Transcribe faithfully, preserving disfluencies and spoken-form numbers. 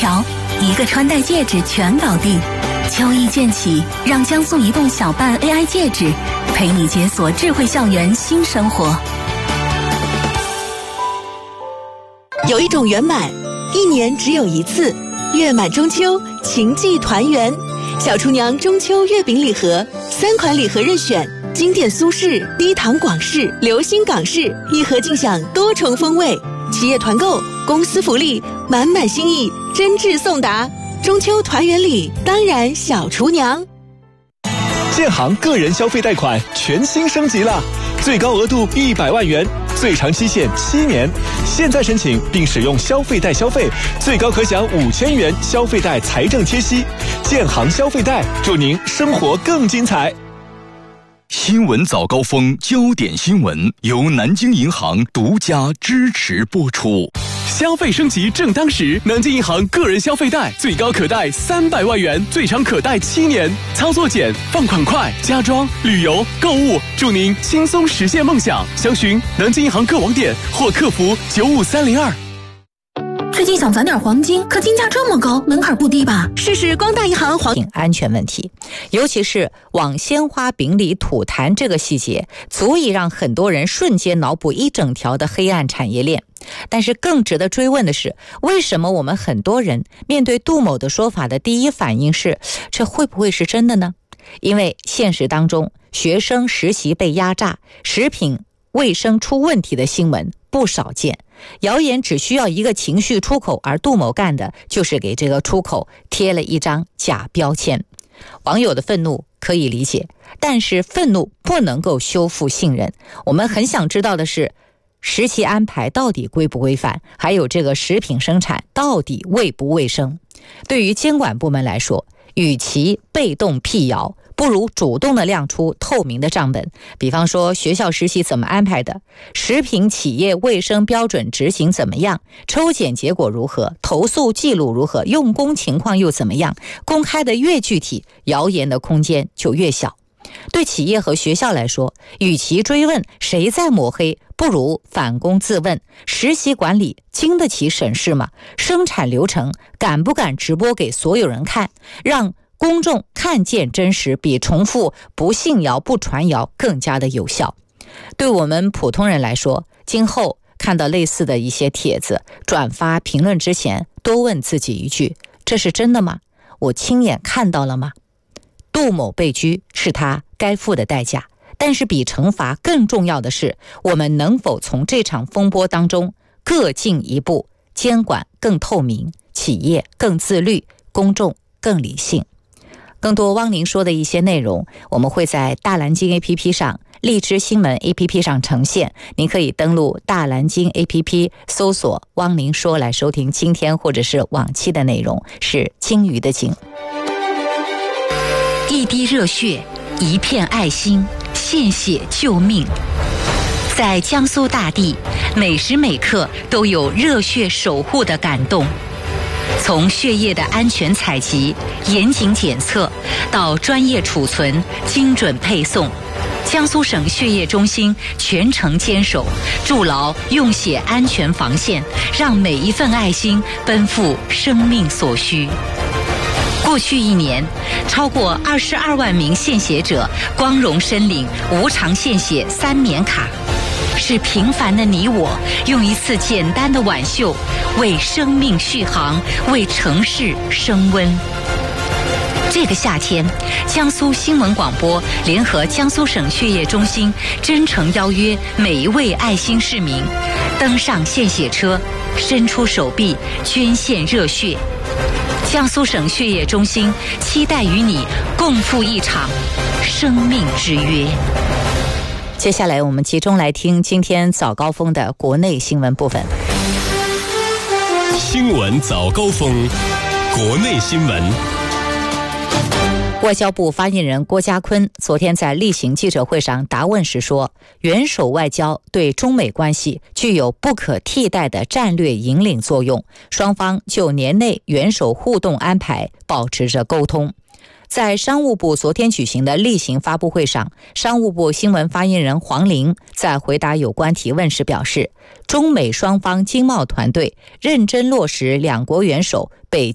条，一个穿戴戒指全搞定。秋意渐起，让江苏移动小办 A I 戒指陪你解锁智慧校园新生活。 有一种圆满，一年只有一次，月满中秋，情寄团圆。小厨娘中秋月饼礼盒，三款礼盒任选，经典苏式、低糖广式、流心港式，一盒尽享多重风味。企业团购、公司福利，满满心意，真挚送达。中秋团圆礼，当然小厨娘。 建行个人消费贷款全新升级了，最高额度一百万元，最长期限七年。现在申请并使用消费贷消费，最高可享五千元消费贷财政贴息。建行消费贷，祝您生活更精彩。 新闻早高峰焦点新闻由南京银行独家支持播出。 消费升级正当时，南京银行个人消费贷最高可贷三百万元，最长可贷七年，操作简，放款快，家装、旅游、购物，祝您轻松实现梦想。详询南京银行各网点或客服九五三零二。 最近想攒点黄金，可金价这么高，门槛不低吧？ 试试光大银行黄金安全问题，尤其是往鲜花饼里吐痰这个细节，足以让很多人瞬间脑补一整条的黑暗产业链。但是更值得追问的是，为什么我们很多人面对杜某的说法的第一反应是，这会不会是真的呢？因为现实当中，学生实习被压榨、食品卫生出问题的新闻不少见。谣言只需要一个情绪出口，而杜某干的就是给这个出口贴了一张假标签。网友的愤怒可以理解，但是愤怒不能够修复信任。我们很想知道的是，实习安排到底规不规范，还有这个食品生产到底卫不卫生。对于监管部门来说，与其被动辟谣，不如主动的亮出透明的账本。比方说学校实习怎么安排的，食品企业卫生标准执行怎么样，抽检结果如何，投诉记录如何，用工情况又怎么样，公开的越具体，谣言的空间就越小。对企业和学校来说，与其追问谁在抹黑，不如反躬自问，实习管理经得起审视吗？生产流程敢不敢直播给所有人看，让公众看见真实，比重复不信谣不传谣更加的有效。对我们普通人来说，今后看到类似的一些帖子，转发评论之前，多问自己一句，这是真的吗？我亲眼看到了吗？杜某被拘是他该付的代价，但是比惩罚更重要的是，我们能否从这场风波当中各进一步，监管更透明，企业更自律，公众更理性。更多汪宁说的一些内容，我们会在大蓝鲸 A P P 上、荔枝新闻 A P P 上呈现，您可以登录大蓝鲸 A P P 搜索汪宁说来收听今天或者是往期的内容，是鲸鱼的鲸。 一滴热血，一片爱心，献血救命。在江苏大地，每时每刻都有热血守护的感动。从血液的安全采集、严谨检测到专业储存、精准配送，江苏省血液中心全程坚守，筑牢用血安全防线，让每一份爱心奔赴生命所需。过去一年，超过二十二万名献血者光荣申领无偿献血三免卡，是平凡的你我用一次简单的挽袖，为生命续航，为城市升温。这个夏天，江苏新闻广播联合江苏省血液中心真诚邀约每一位爱心市民登上献血车，伸出手臂捐献热血。江苏省血液中心期待与你共赴一场生命之约。 接下来我们集中来听今天早高峰的国内新闻部分。 新闻早高峰，国内新闻。 外交部发言人郭家坤昨天在例行记者会上答问时说，元首外交对中美关系具有不可替代的战略引领作用，双方就年内元首互动安排保持着沟通。在商务部昨天举行的例行发布会上，商务部新闻发言人黄玲在回答有关提问时表示，中美双方经贸团队认真落实两国元首北